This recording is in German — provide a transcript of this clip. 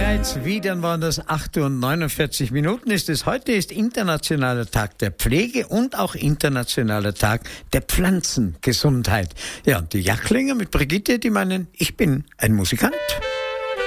Jetzt wieder waren das 8:49 Uhr ist es. Heute ist Internationaler Tag der Pflege und auch Internationaler Tag der Pflanzengesundheit. Ja, und die Jacklinger mit Brigitte, die meinen, ich bin ein Musikant.